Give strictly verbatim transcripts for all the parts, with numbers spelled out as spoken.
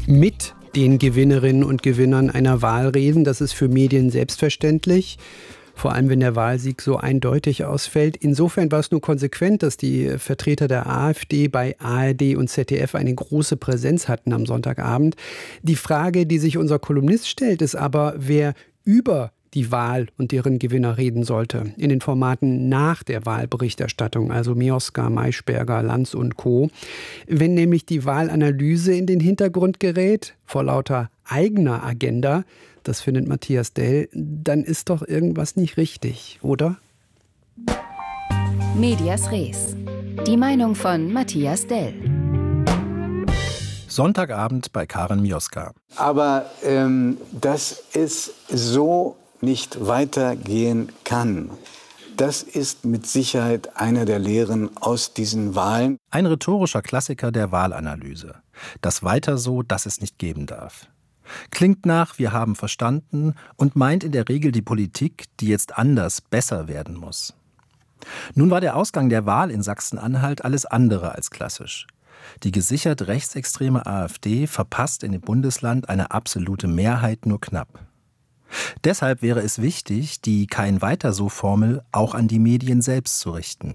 mit den Gewinnerinnen und Gewinnern einer Wahl reden. Das ist für Medien selbstverständlich. Vor allem, wenn der Wahlsieg so eindeutig ausfällt. Insofern war es nur konsequent, dass die Vertreter der AfD bei A R D und Z D F eine große Präsenz hatten am Sonntagabend. Die Frage, die sich unser Kolumnist stellt, ist aber, wer über die Wahl und deren Gewinner reden sollte. In den Formaten nach der Wahlberichterstattung, also Mioska, Maischberger, Lanz und Co. Wenn nämlich die Wahlanalyse in den Hintergrund gerät, vor lauter eigener Agenda, das findet Matthias Dell, dann ist doch irgendwas nicht richtig, oder? Medias Res. Die Meinung von Matthias Dell. Sonntagabend bei Karin Mioska. Aber ähm, dass es so nicht weitergehen kann, das ist mit Sicherheit eine der Lehren aus diesen Wahlen. Ein rhetorischer Klassiker der Wahlanalyse. Das Weiter so, dass es nicht geben darf. Klingt nach, wir haben verstanden und meint in der Regel die Politik, die jetzt anders, besser werden muss. Nun war der Ausgang der Wahl in Sachsen-Anhalt alles andere als klassisch. Die gesichert rechtsextreme AfD verpasst in dem Bundesland eine absolute Mehrheit nur knapp. Deshalb wäre es wichtig, die Kein-Weiter-so-Formel auch an die Medien selbst zu richten.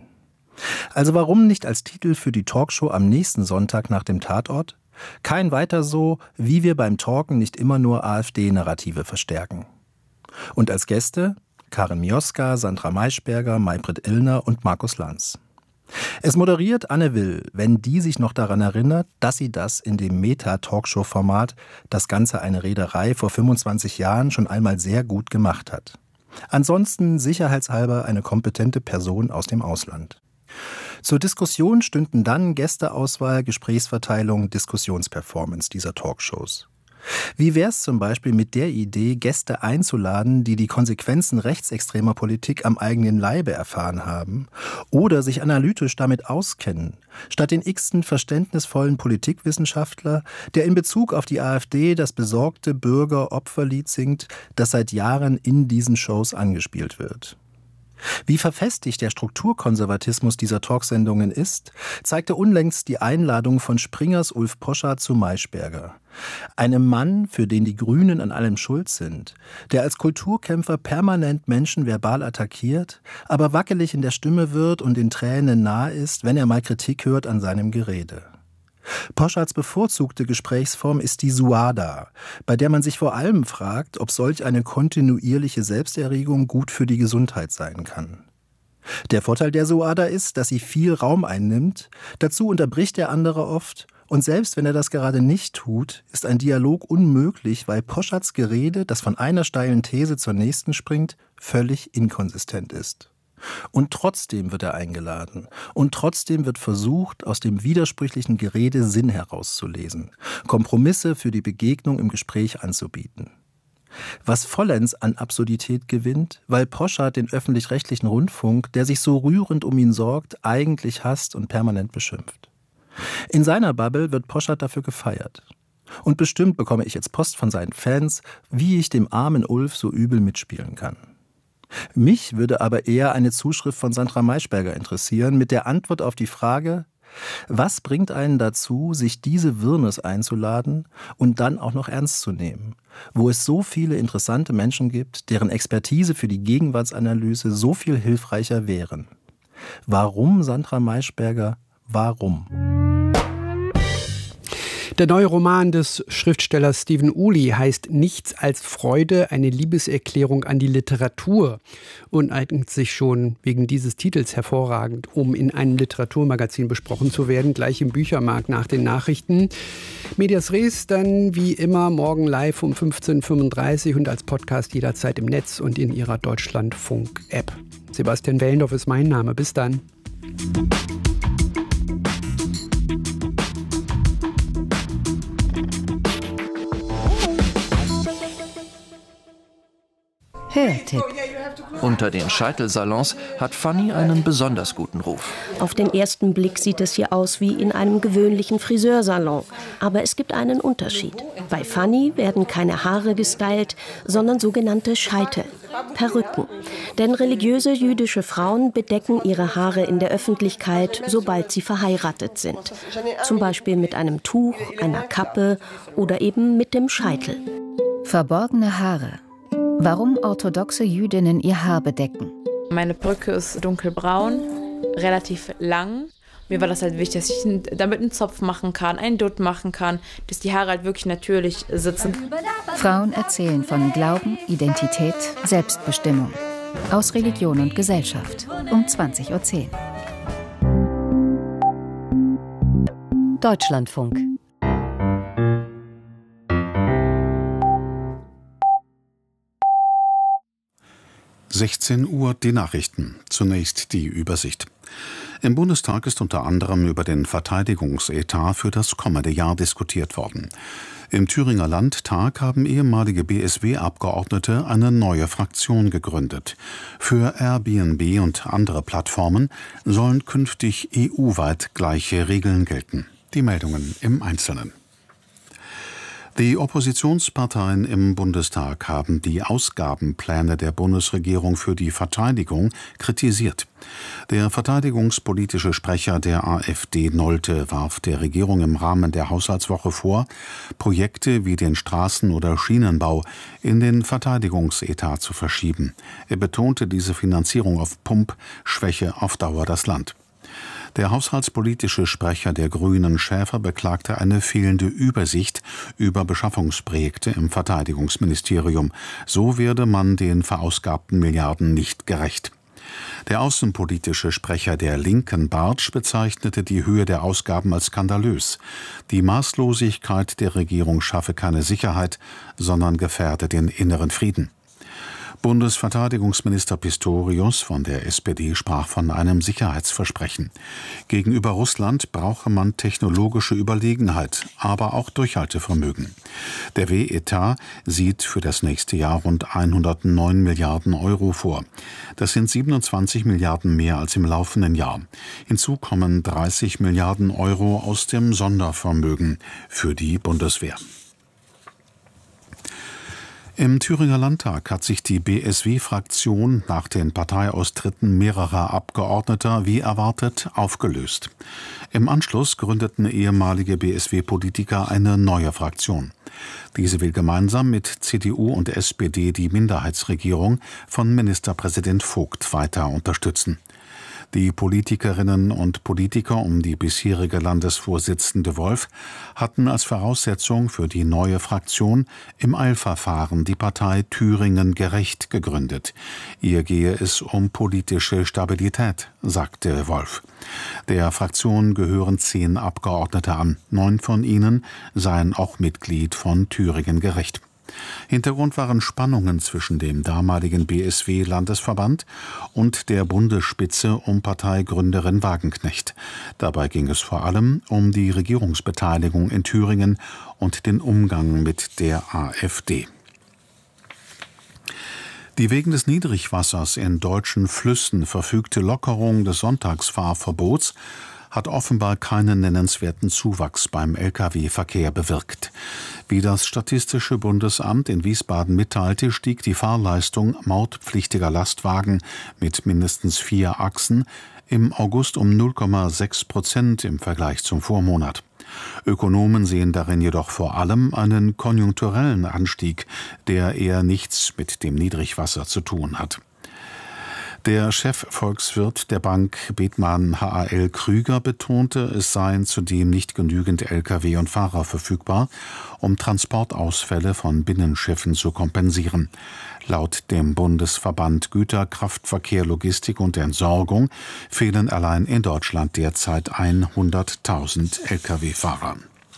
Also warum nicht als Titel für die Talkshow am nächsten Sonntag nach dem Tatort? Kein Weiter so, wie wir beim Talken nicht immer nur AfD-Narrative verstärken. Und als Gäste Karin Mioska, Sandra Maischberger, Maybrit Illner und Markus Lanz. Es moderiert Anne Will, wenn die sich noch daran erinnert, dass sie das in dem Meta-Talkshow-Format Das Ganze eine Reederei vor fünfundzwanzig Jahren schon einmal sehr gut gemacht hat. Ansonsten sicherheitshalber eine kompetente Person aus dem Ausland. Zur Diskussion stünden dann Gästeauswahl, Gesprächsverteilung, Diskussionsperformance dieser Talkshows. Wie wär's zum Beispiel mit der Idee, Gäste einzuladen, die die Konsequenzen rechtsextremer Politik am eigenen Leibe erfahren haben oder sich analytisch damit auskennen, statt den x-ten verständnisvollen Politikwissenschaftler, der in Bezug auf die AfD das besorgte Bürger-Opferlied singt, das seit Jahren in diesen Shows angespielt wird. Wie verfestigt der Strukturkonservatismus dieser Talksendungen ist, zeigte unlängst die Einladung von Springers Ulf Poschardt zu Maischberger. Einem Mann, für den die Grünen an allem schuld sind, der als Kulturkämpfer permanent Menschen verbal attackiert, aber wackelig in der Stimme wird und den Tränen nahe ist, wenn er mal Kritik hört an seinem Gerede. Poschardts bevorzugte Gesprächsform ist die Suada, bei der man sich vor allem fragt, ob solch eine kontinuierliche Selbsterregung gut für die Gesundheit sein kann. Der Vorteil der Suada ist, dass sie viel Raum einnimmt, dazu unterbricht der andere oft und selbst wenn er das gerade nicht tut, ist ein Dialog unmöglich, weil Poschardts Gerede, das von einer steilen These zur nächsten springt, völlig inkonsistent ist. Und trotzdem wird er eingeladen. Und trotzdem wird versucht, aus dem widersprüchlichen Gerede Sinn herauszulesen, Kompromisse für die Begegnung im Gespräch anzubieten. Was vollends an Absurdität gewinnt, weil Poschardt den öffentlich-rechtlichen Rundfunk, der sich so rührend um ihn sorgt, eigentlich hasst und permanent beschimpft. In seiner Bubble wird Poschardt dafür gefeiert. Und bestimmt bekomme ich jetzt Post von seinen Fans, wie ich dem armen Ulf so übel mitspielen kann. Mich würde aber eher eine Zuschrift von Sandra Maischberger interessieren mit der Antwort auf die Frage, was bringt einen dazu, sich diese Wirrnis einzuladen und dann auch noch ernst zu nehmen, wo es so viele interessante Menschen gibt, deren Expertise für die Gegenwartsanalyse so viel hilfreicher wären. Warum, Sandra Maischberger, warum? Der neue Roman des Schriftstellers Stephen Uli heißt Nichts als Freude, eine Liebeserklärung an die Literatur und eignet sich schon wegen dieses Titels hervorragend, um in einem Literaturmagazin besprochen zu werden, gleich im Büchermarkt nach den Nachrichten. Medias Res dann wie immer morgen live um fünfzehn Uhr fünfunddreißig und als Podcast jederzeit im Netz und in Ihrer Deutschlandfunk-App. Sebastian Wellendorf ist mein Name. Bis dann. Hörtipp. Unter den Scheitelsalons hat Fanny einen besonders guten Ruf. Auf den ersten Blick sieht es hier aus wie in einem gewöhnlichen Friseursalon. Aber es gibt einen Unterschied. Bei Fanny werden keine Haare gestylt, sondern sogenannte Scheitel, Perücken. Denn religiöse jüdische Frauen bedecken ihre Haare in der Öffentlichkeit, sobald sie verheiratet sind. Zum Beispiel mit einem Tuch, einer Kappe oder eben mit dem Scheitel. Verborgene Haare. Warum orthodoxe Jüdinnen ihr Haar bedecken. Meine Perücke ist dunkelbraun, relativ lang. Mir war das halt wichtig, dass ich damit einen Zopf machen kann, einen Dutt machen kann, dass die Haare halt wirklich natürlich sitzen. Frauen erzählen von Glauben, Identität, Selbstbestimmung. Aus Religion und Gesellschaft. Um zwanzig Uhr zehn. Deutschlandfunk. sechzehn Uhr die Nachrichten. Zunächst die Übersicht. Im Bundestag ist unter anderem über den Verteidigungsetat für das kommende Jahr diskutiert worden. Im Thüringer Landtag haben ehemalige B S W-Abgeordnete eine neue Fraktion gegründet. Für Airbnb und andere Plattformen sollen künftig E U-weit gleiche Regeln gelten. Die Meldungen im Einzelnen. Die Oppositionsparteien im Bundestag haben die Ausgabenpläne der Bundesregierung für die Verteidigung kritisiert. Der verteidigungspolitische Sprecher der AfD Nolte warf der Regierung im Rahmen der Haushaltswoche vor, Projekte wie den Straßen- oder Schienenbau in den Verteidigungsetat zu verschieben. Er betonte, diese Finanzierung auf Pump schwäche auf Dauer das Land. Der haushaltspolitische Sprecher der Grünen, Schäfer, beklagte eine fehlende Übersicht über Beschaffungsprojekte im Verteidigungsministerium. So werde man den verausgabten Milliarden nicht gerecht. Der außenpolitische Sprecher der Linken, Bartsch, bezeichnete die Höhe der Ausgaben als skandalös. Die Maßlosigkeit der Regierung schaffe keine Sicherheit, sondern gefährde den inneren Frieden. Bundesverteidigungsminister Pistorius von der S P D sprach von einem Sicherheitsversprechen. Gegenüber Russland brauche man technologische Überlegenheit, aber auch Durchhaltevermögen. Der W-Etat sieht für das nächste Jahr rund hundertneun Milliarden Euro vor. Das sind siebenundzwanzig Milliarden mehr als im laufenden Jahr. Hinzu kommen dreißig Milliarden Euro aus dem Sondervermögen für die Bundeswehr. Im Thüringer Landtag hat sich die B S W-Fraktion nach den Parteiaustritten mehrerer Abgeordneter wie erwartet aufgelöst. Im Anschluss gründeten ehemalige B S W-Politiker eine neue Fraktion. Diese will gemeinsam mit C D U und S P D die Minderheitsregierung von Ministerpräsident Vogt weiter unterstützen. Die Politikerinnen und Politiker um die bisherige Landesvorsitzende Wolf hatten als Voraussetzung für die neue Fraktion im Eilverfahren die Partei Thüringen gerecht gegründet. Ihr gehe es um politische Stabilität, sagte Wolf. Der Fraktion gehören zehn Abgeordnete an. Neun von ihnen seien auch Mitglied von Thüringen gerecht. Hintergrund waren Spannungen zwischen dem damaligen B S W-Landesverband und der Bundesspitze um Parteigründerin Wagenknecht. Dabei ging es vor allem um die Regierungsbeteiligung in Thüringen und den Umgang mit der AfD. Die wegen des Niedrigwassers in deutschen Flüssen verfügte Lockerung des Sonntagsfahrverbots hat offenbar keinen nennenswerten Zuwachs beim L K W-Verkehr bewirkt. Wie das Statistische Bundesamt in Wiesbaden mitteilte, stieg die Fahrleistung mautpflichtiger Lastwagen mit mindestens vier Achsen im August um null Komma sechs Prozent im Vergleich zum Vormonat. Ökonomen sehen darin jedoch vor allem einen konjunkturellen Anstieg, der eher nichts mit dem Niedrigwasser zu tun hat. Der Chefvolkswirt der Bank Bethmann H A L Krüger betonte, es seien zudem nicht genügend L K W und Fahrer verfügbar, um Transportausfälle von Binnenschiffen zu kompensieren. Laut dem Bundesverband Güterkraftverkehr, Logistik und Entsorgung fehlen allein in Deutschland derzeit hunderttausend L K W-Fahrer.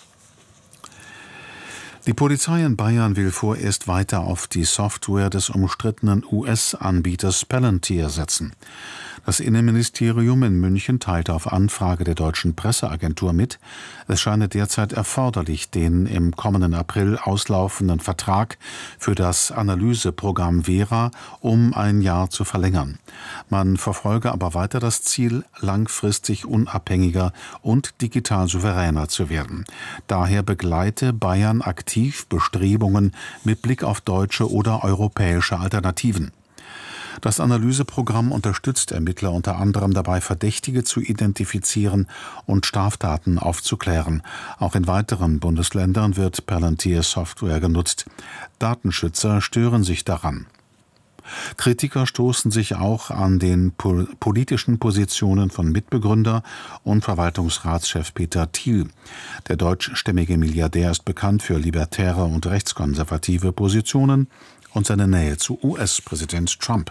Die Polizei in Bayern will vorerst weiter auf die Software des umstrittenen U S-Anbieters Palantir setzen. Das Innenministerium in München teilte auf Anfrage der deutschen Presseagentur mit, es scheine derzeit erforderlich, den im kommenden April auslaufenden Vertrag für das Analyseprogramm Vera um ein Jahr zu verlängern. Man verfolge aber weiter das Ziel, langfristig unabhängiger und digital souveräner zu werden. Daher begleite Bayern aktiv Bestrebungen mit Blick auf deutsche oder europäische Alternativen. Das Analyseprogramm unterstützt Ermittler unter anderem dabei, Verdächtige zu identifizieren und Straftaten aufzuklären. Auch in weiteren Bundesländern wird Palantir-Software genutzt. Datenschützer stören sich daran. Kritiker stoßen sich auch an den pol- politischen Positionen von Mitbegründer und Verwaltungsratschef Peter Thiel. Der deutschstämmige Milliardär ist bekannt für libertäre und rechtskonservative Positionen und seine Nähe zu U S-Präsident Trump.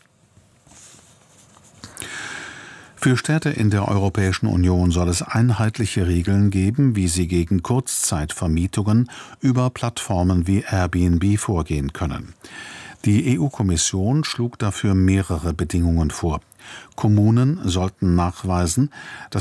Für Städte in der Europäischen Union soll es einheitliche Regeln geben, wie sie gegen Kurzzeitvermietungen über Plattformen wie Airbnb vorgehen können. Die E U-Kommission schlug dafür mehrere Bedingungen vor. Kommunen sollten nachweisen, dass